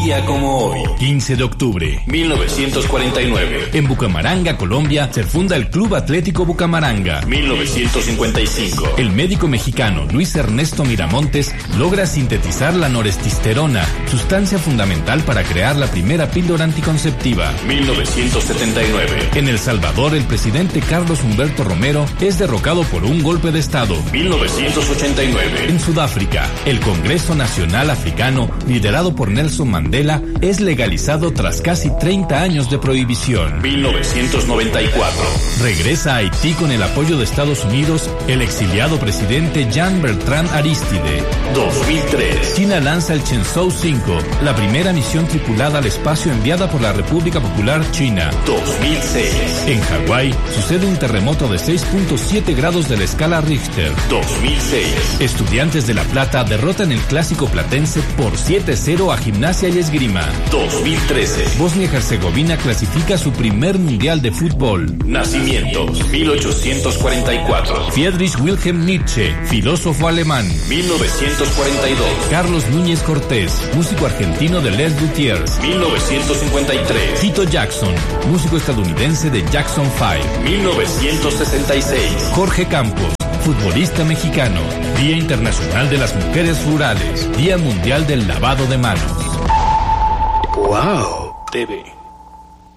día como hoy, 15 de octubre, 1949. En Bucamaranga, Colombia, se funda el Club Atlético Bucamaranga. 1955. El médico mexicano Luis Ernesto Miramontes logra sintetizar la norestisterona, sustancia fundamental para crear la primera píldora anticonceptiva. 1979. En El Salvador, el presidente Carlos Humberto Romero es derrocado por un golpe de Estado. 1989. En Sudáfrica, el Congreso Nacional Africano, liderado por Nelson Mandela, es legalizado tras casi 30 años de prohibición. 1994. Regresa a Haití con el apoyo de Estados Unidos el exiliado presidente Jean Bertrand Aristide. 2003. China lanza el Shenzhou 5, la primera misión tripulada al espacio enviada por la República Popular China. 2006. En Hawái sucede un terremoto de 6.7 grados de la escala Richter. 2006. Estudiantes de La Plata derrotan el clásico platense por 7-0 a Gimnasia y Esgrima. 2013. Bosnia-Herzegovina clasifica su primer mundial de fútbol. Nacimientos: 1844. Friedrich Wilhelm Nietzsche, filósofo alemán. 1942. Carlos Núñez Cortés, músico argentino de Les Luthiers. 1953. Tito Jackson, músico estadounidense de Jackson 5. 1966. Jorge Campos, futbolista mexicano. Día Internacional de las Mujeres Rurales. Día Mundial del Lavado de Manos. Wow TV.